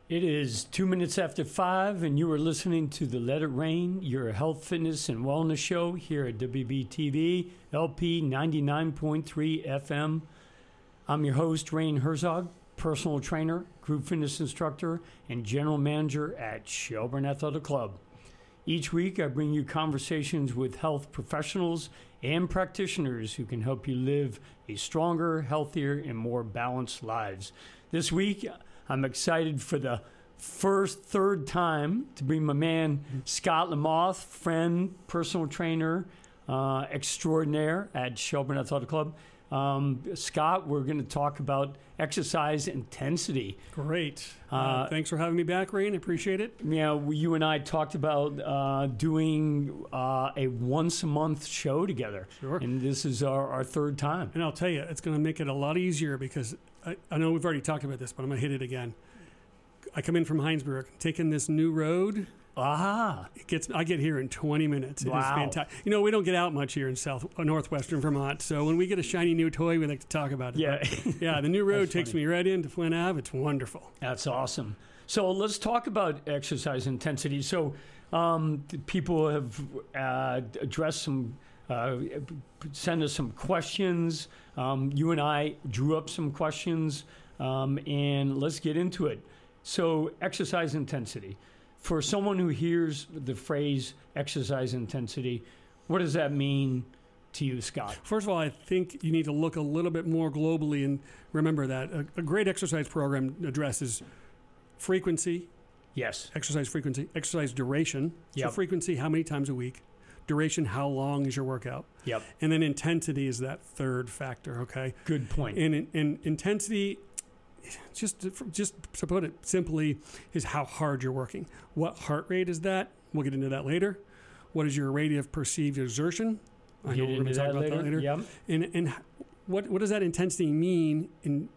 It is 2 minutes after 5, and you are listening to the Let It Rain, your health, fitness, and wellness show here at WBTV, LP 99.3 FM. I'm your host, Rain Herzog, personal trainer, group fitness instructor, and general manager at Shelburne Athletic Club. Each week, I bring you conversations with health professionals and practitioners who can help you live a stronger, healthier, and more balanced lives. This week, I'm excited for the third time to bring my man, Scott Lamoth, friend, personal trainer extraordinaire at Shelburne Athletic Club. Scott, we're going to talk about exercise intensity. Great. Thanks for having me back, Rain. I appreciate it. Yeah, you and I talked about doing a once-a-month show together. Sure. And this is our third time. And I'll tell you, it's going to make it a lot easier because I know we've already talked about this, but I'm going to hit it again. I come in from Heinsberg, taking this new road. I get here in 20 minutes. It is fantastic. You know, we don't get out much here in northwestern Vermont, so when we get a shiny new toy, we like to talk about it. Yeah. Yeah, the new road takes me right into Flint Ave. It's wonderful. That's awesome. So let's talk about exercise intensity. So people have addressed some, send us some questions. You and I drew up some questions, and let's get into it. So exercise intensity. For someone who hears the phrase exercise intensity, what does that mean to you, Scott? First of all, I think you need to look a little bit more globally and remember that a great exercise program addresses frequency. Yes. Exercise frequency, exercise duration. Yep. So frequency, how many times a week? Duration, how long is your workout? Yep. And then intensity is that third factor, okay? Good point. And intensity, just to put it simply, is how hard you're working. What heart rate is that? We'll get into that later. What is your rate of perceived exertion? I know we're going to talk about that later. Yep. And what does that intensity mean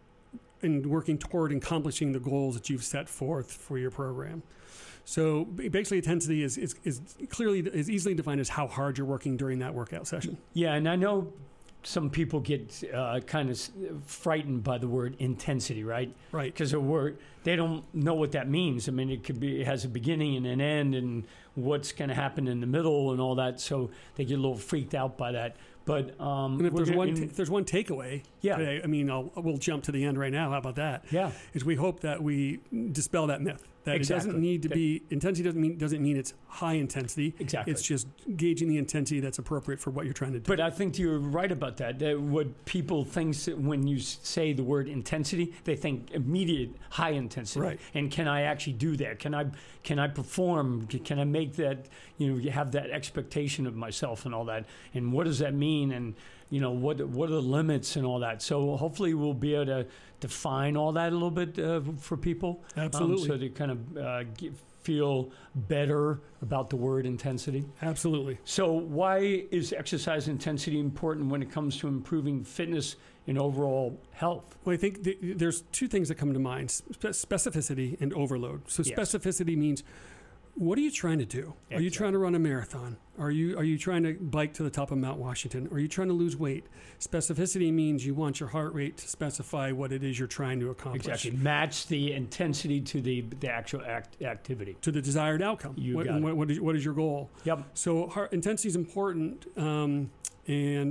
in working toward accomplishing the goals that you've set forth for your program? So basically, intensity is easily defined as how hard you're working during that workout session. Yeah, and I know some people get kind of frightened by the word intensity, right? Right. Because they don't know what that means. I mean, it has a beginning and an end, and what's going to happen in the middle and all that. So they get a little freaked out by that. But and if there's one takeaway, yeah. Today, I mean, we'll jump to the end right now. How about that? Yeah. Is we hope that we dispel that myth. That exactly. It doesn't need to be intensity. Doesn't mean it's high intensity. Exactly. It's just gauging the intensity that's appropriate for what you're trying to do. But I think you're right about that. That what people think when you say the word intensity, they think immediate high intensity. Right. And can I actually do that? Can I perform? Can I make that? You have that expectation of myself and all that. And what does that mean? And what are the limits and all that? So hopefully we'll be able to define all that a little bit for people. Absolutely. So they kind of feel better about the word intensity. Absolutely. So why is exercise intensity important when it comes to improving fitness and overall health? Well, I think there's two things that come to mind, specificity and overload. So Yes. specificity means, what are you trying to do? Exactly. Are you trying to run a marathon? Are you trying to bike to the top of Mount Washington? Are you trying to lose weight? Specificity means you want your heart rate to specify what it is you're trying to accomplish. Exactly. Match the intensity to the actual activity. To the desired outcome. What is your goal? Yep. So intensity is important, and